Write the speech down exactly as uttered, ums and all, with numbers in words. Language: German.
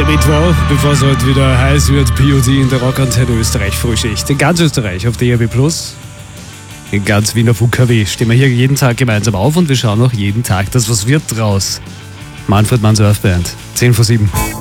Heute Mittwoch, bevor es heute wieder heiß wird, P O D in der Rockantenne Österreich Frühschicht. In ganz Österreich auf D A B plus, in ganz Wien auf U K W stehen wir hier jeden Tag gemeinsam auf und wir schauen auch jeden Tag, das was wird draus. Manfred Mann Surfband, zehn vor sieben.